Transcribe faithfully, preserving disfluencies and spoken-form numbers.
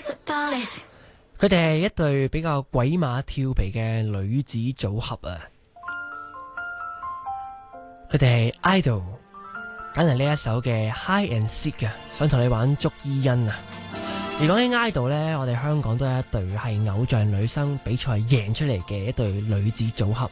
佢哋係一對比較鬼馬跳皮嘅女子組合啊！佢哋係 idol，梗係呢一首嘅 Hide and Seek 啊，想同你玩捉伊人啊！而講起 idol 呢，我哋香港都有一隊係偶像女生比賽贏出嚟嘅一隊女子組合，